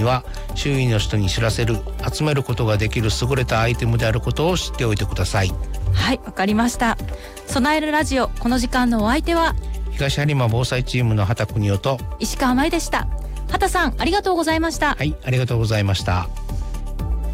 は周囲の人に知らせる、集めることができる優れたアイテムであることを知っておいてください。 はい、わかりました。備えるラジオ、この時間のお相手は東播磨防災チームの畑邦夫と石川舞でした。畑さん、ありがとうございました。 はい、ありがとうございました。